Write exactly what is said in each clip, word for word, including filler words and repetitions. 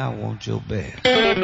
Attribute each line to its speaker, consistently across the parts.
Speaker 1: I want your best.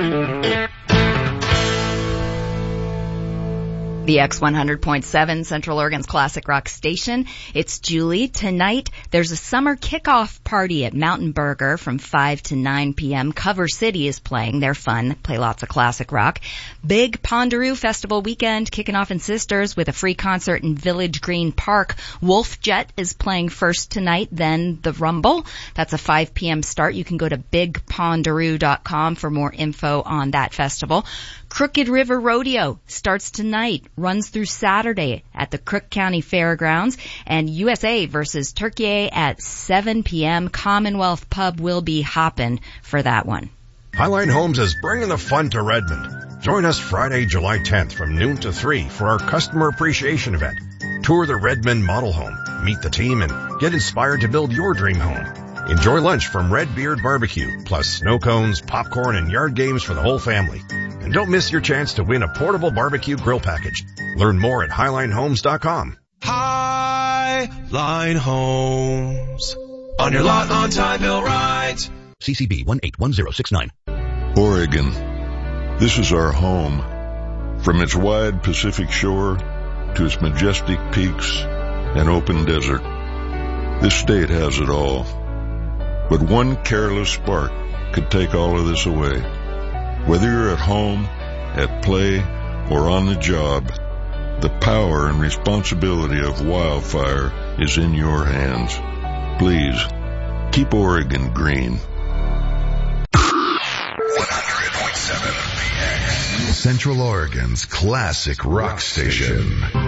Speaker 2: The X one hundred point seven, Central Oregon's classic rock station. It's Julie. Tonight, there's a summer kickoff party at Mountain Burger from five to nine p.m. Cover City is playing. They're fun. Play lots of classic rock. Big Pondaroo Festival weekend kicking off in Sisters with a free concert in Village Green Park. Wolf Jet is playing first tonight, then The Rumble. That's a five p.m. start. You can go to big pondaroo dot com for more info on that festival. Crooked River Rodeo starts tonight, runs through Saturday at the Crook County Fairgrounds, and U S A versus Turkey at seven p.m. Commonwealth Pub will be hopping for that one.
Speaker 3: Highline Homes is bringing the fun to Redmond. Join us Friday, July tenth from noon to three for our customer appreciation event. Tour the Redmond Model Home, meet the team, and get inspired to build your dream home. Enjoy lunch from Red Beard Barbecue, plus snow cones, popcorn, and yard games for the whole family. And don't miss your chance to win a portable barbecue grill package. Learn more at highline homes dot com.
Speaker 4: Highline Homes. On your lot on time, bill right.
Speaker 3: C C B one eight one zero six nine.
Speaker 5: Oregon. This is our home. From its wide Pacific shore to its majestic peaks and open desert. This state has it all. But one careless spark could take all of this away. Whether you're at home, at play, or on the job, the power and responsibility of wildfire is in your hands. Please, keep Oregon green.
Speaker 6: one hundred point seven P X. Central Oregon's classic rock station.